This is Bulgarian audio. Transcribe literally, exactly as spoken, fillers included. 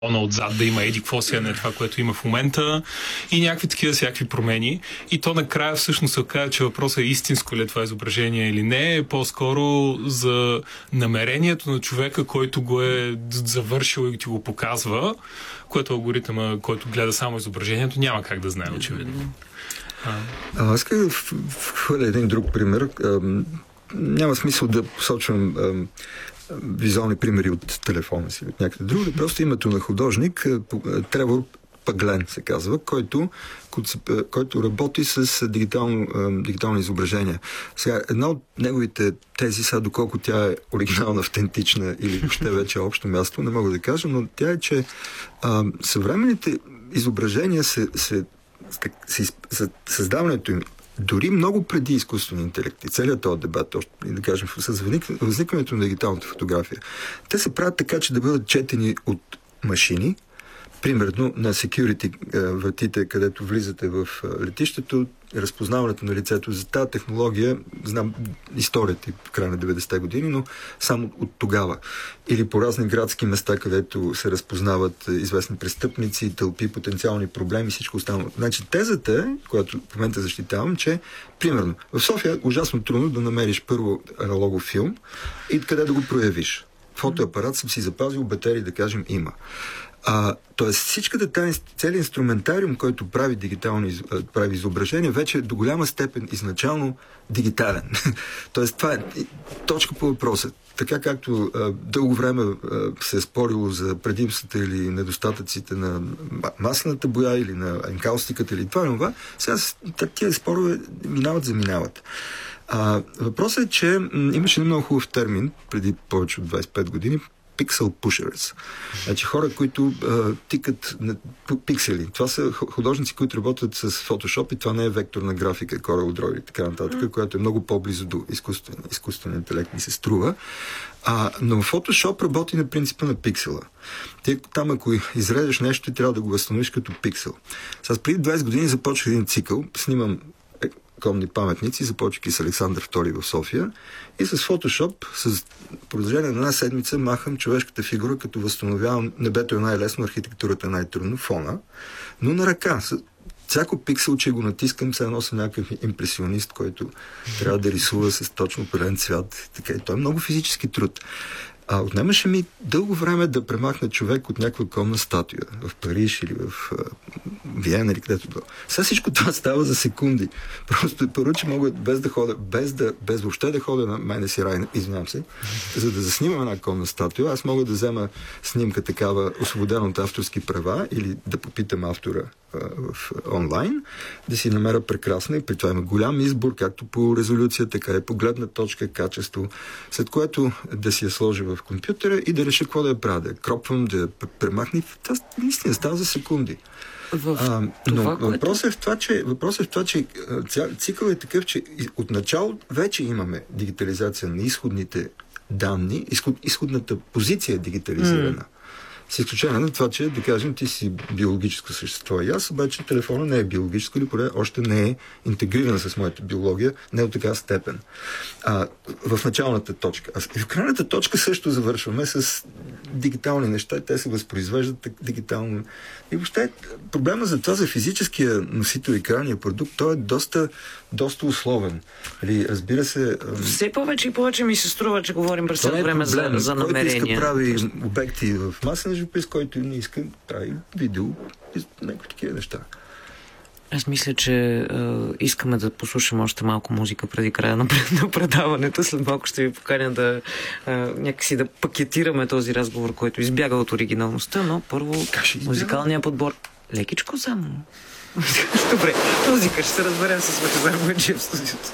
отзад да има еди какво си, а не това, което има в момента и някакви такива всякакви промени. И то накрая всъщност се оказа, че въпросът е истинско ли е това изображение или не, е по-скоро за намерението на човека, който го е завършил и ти го показва, което алгоритъма, който гледа само изображението, няма как да знае, очевидно. А, а, аз искам да хвърля един друг пример. А, няма смисъл да посочвам а, визуални примери от телефона си, от някъде друго. Просто името на художник, Тревор Паглен се казва, който, който работи с дигитално, дигитално изображение. Сега, една от неговите тези, сега доколко тя е оригинална, автентична или въобще вече е общо място, не мога да кажа, но тя е, че а, съвременните изображения се, се, се, се създаването им дори много преди изкуствения интелект и целият този дебат, още, да кажем, с възникването на дигиталната фотография, те се правят така, че да бъдат четени от машини. Примерно на security вратите, където влизате в летището, разпознаването на лицето. За тази технология, знам историята в края на деветдесетте години, но само от тогава. Или по разни градски места, където се разпознават известни престъпници, тълпи, потенциални проблеми, всичко останало. Значи тезата е, която в момента защитавам, че примерно в София е ужасно трудно да намериш първо аналогов филм и къде да го проявиш. Фотоапарат съм си запазил, батерии, да кажем, има. А, тоест всичката тази, целият инструментариум, който прави дигитални прави изображения, вече е до голяма степен изначално дигитален. Тоест това е точка по въпроса. Така както а, дълго време а, се е спорило за предимствата или недостатъците на маслената боя или на енкаустиката или това и това, сега тези спорове минават за минават. А, въпросът е, че м, имаше един много хубав термин преди повече от двайсет и пет години, Pixel Pushers. Значи хора, които а, тикат на пиксели. Това са художници, които работят с Photoshop и това не е векторна графика, Corel Draw и така нататък, mm. която е много по-близо до изкуствен, изкуствен интелект, ни се струва. А, но Photoshop работи на принципа на пиксела. Ти там, ако изрежеш нещо, ти трябва да го възстановиш като пиксел. Сега преди двайсет години започнах един цикъл, снимам комни паметници, започвайки с Александър втори в София и с Photoshop, с продължение на една седмица махам човешката фигура, като възстановявам небето е най-лесно, архитектурата е най-трудно, фона, но на ръка. Всяко пиксел, че го натискам, се едно съм някакъв импресионист, който трябва да рисува с точно определен цвят. Така, и той е много физически труд. А отнемаше ми дълго време да премахна човек от някаква комна статуя в Париж или в Виена или където било. Сега всичко това става за секунди. Просто първо, че мога без да ходя, без, да, без въобще да ходя на мене си рай, извинявам се, за да заснимам една комна статуя, аз мога да взема снимка такава, освободена от авторски права или да попитам автора в онлайн, да си намеря прекрасна и при това има голям избор, както по резолюция, така и по гледна точка, качество, след което да си я сложа в компютъра и да реша какво да я правя, да я кропвам, да я премахна. Това наистина става за секунди. В а, но това, въпросът е в това, че, въпросът е в това, че цикъл е такъв, че отначало вече имаме дигитализация на изходните данни, изход, изходната позиция е дигитализирана. Mm. С изключение на това, че, да кажем, ти си биологическо същество. И аз обаче телефона не е биологическо или поне още не е интегриран с моята биология, не от така степен. А, в началната точка. А в крайната точка също завършваме с дигитални неща и те се възпроизвеждат дигитално. И въобще проблема за това, за физическия носител и крайния продукт, той е доста, доста условен. Или, разбира се... Все повече и повече ми се струва, че говорим през цялото време за, за намерения. Който иска прави обекти в масен живопис, който не иска прави видео и някакви такива неща. Аз мисля, че е, искаме да послушаме още малко музика преди края на, на предаването. След малко ще ви поканя да е, някакси да пакетираме този разговор, който избяга от оригиналността, но първо музикалния подбор. Лекичко само. Добре, музика, ще се разберем с Лъчезар Бояджиев в студиото.